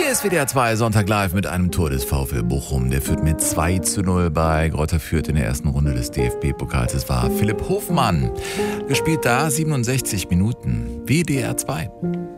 Hier ist WDR 2 Sonntag live mit einem Tor des VfL Bochum. Der führt mit 2:0 bei Greuther Fürth in der ersten Runde des DFB-Pokals. Es war Philipp Hofmann. Gespielt da 67 Minuten. WDR 2.